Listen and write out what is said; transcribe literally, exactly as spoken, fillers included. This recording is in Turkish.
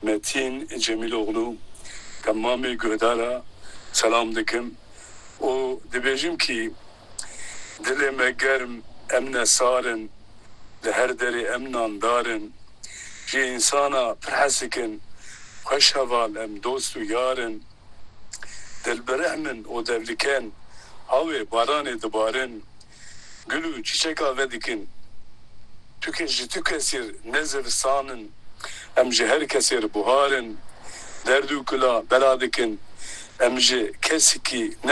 Metin Cemiloğlu tamamı guhdara selam dikim. O dibêjim ki dilê me germ em ne sarin, li her derê em nandarin, ji insana pir hesikin, xweş heval em dost û yarin. Dilbereh min û devliken, havê baranê dibarin, gul û çîçeka vedikin, tu kes ji tu kesîr ne zivistanin, em ji her kesê buharin, derd û kula bela dikin, em ji kesikî